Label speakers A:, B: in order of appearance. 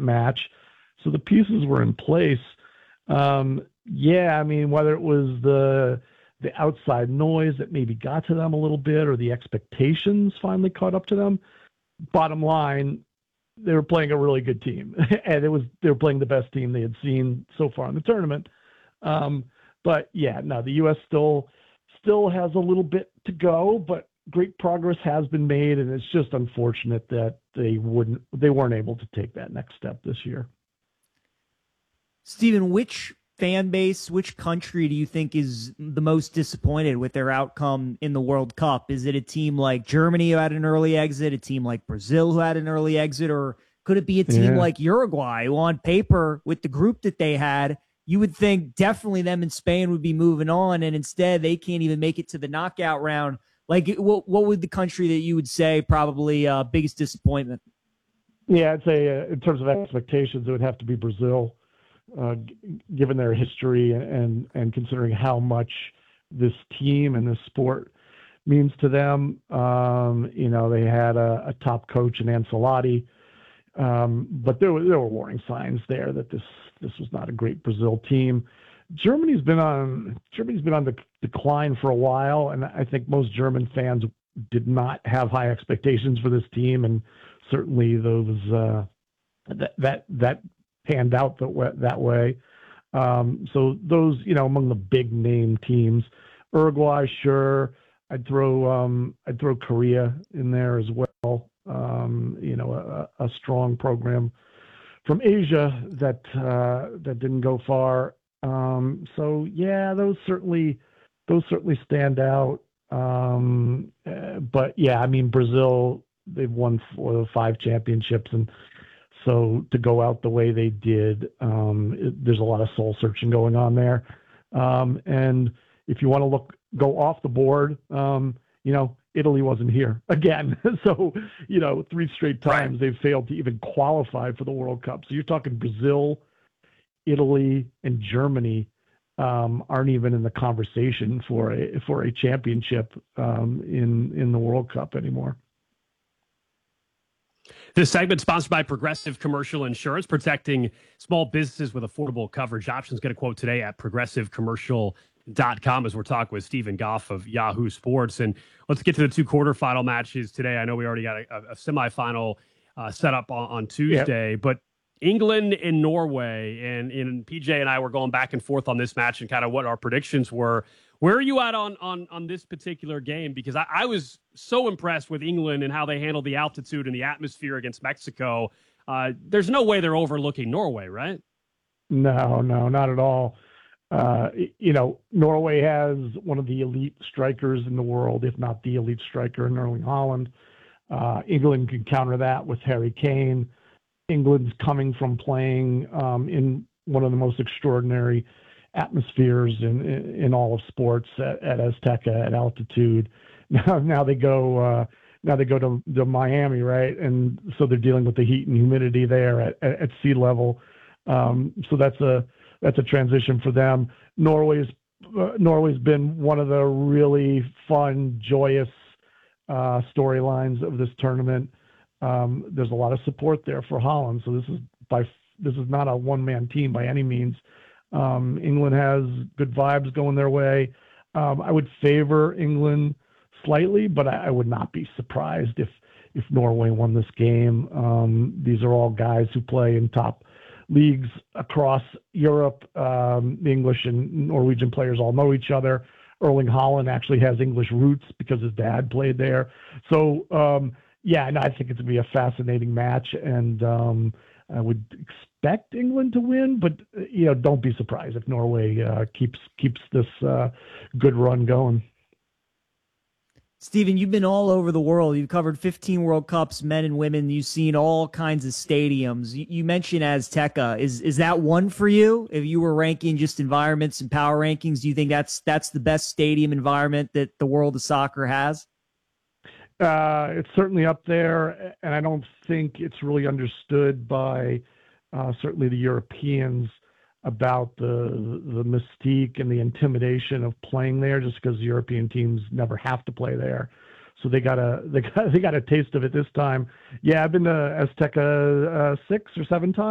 A: match. So the pieces were in place. Yeah, I mean, whether it was the outside noise that maybe got to them a little bit or the expectations finally caught up to them, bottom line, they were playing a really good team. And they were playing the best team they had seen so far in the tournament. But yeah, no, the U.S. still has a little bit to go, but great progress has been made, and it's just unfortunate that they weren't able to take that next step this year.
B: Stephen, which fan base, which country do you think is the most disappointed with their outcome in the World Cup? Is it a team like Germany who had an early exit, a team like Brazil who had an early exit, or could it be a team like Uruguay who on paper with the group that they had, you would think definitely them and Spain would be moving on, and instead they can't even make it to the knockout round? Like, what would the country that you would say probably biggest disappointment?
A: Yeah, I'd say in terms of expectations, it would have to be Brazil. Given their history and considering how much this team and this sport means to them. They had a top coach in Ancelotti, but there were warning signs there that this was not a great Brazil team. Germany's been on the decline for a while, and I think most German fans did not have high expectations for this team, and certainly those that panned out that way. So those, among the big name teams, Uruguay, sure. I'd throw Korea in there as well. A strong program from Asia that didn't go far. So yeah, those certainly stand out. But yeah, I mean, Brazil, they've won 5 championships, and so to go out the way they did, there's a lot of soul searching going on there. And if you want to go off the board, Italy wasn't here again. So, 3 straight times they've failed to even qualify for the World Cup. So you're talking Brazil, Italy, and Germany aren't even in the conversation for a championship in the World Cup anymore.
C: This segment sponsored by Progressive Commercial Insurance, protecting small businesses with affordable coverage options. Get a quote today at progressivecommercial.com as we're talking with Stephen Goff of Yahoo Sports. And let's get to the 2 quarterfinal matches today. I know we already got a semifinal set up on Tuesday, but England and Norway, and PJ and I were going back and forth on this match and kind of what our predictions were. Where are you at on this particular game? Because I was so impressed with England and how they handled the altitude and the atmosphere against Mexico. There's no way they're overlooking Norway, right?
A: No, not at all. Norway has one of the elite strikers in the world, if not the elite striker in Erling Haaland. England can counter that with Harry Kane. England's coming from playing in one of the most extraordinary atmospheres in all of sports at Azteca at altitude. Now they go to Miami, right? And so they're dealing with the heat and humidity there at sea level. So that's a transition for them. Norway's been one of the really fun, joyous storylines of this tournament. There's a lot of support there for Haaland. So this is not a one-man team by any means. England has good vibes going their way. I would favor England slightly, but I would not be surprised if Norway won this game. These are all guys who play in top leagues across Europe. The English and Norwegian players all know each other. Erling Haaland actually has English roots because his dad played there. So, I think it's going to be a fascinating match, and I would expect England to win, but don't be surprised if Norway keeps this good run going.
B: Stephen, you've been all over the world. You've covered 15 World Cups, men and women. You've seen all kinds of stadiums. You mentioned Azteca. Is that one for you? If you were ranking just environments and power rankings, do you think that's the best stadium environment that the world of soccer has?
A: It's certainly up there, and I don't think it's really understood by certainly the Europeans about the mystique and the intimidation of playing there, just because European teams never have to play there. So they got a taste of it this time. Yeah, I've been to Azteca 6 or 7 times.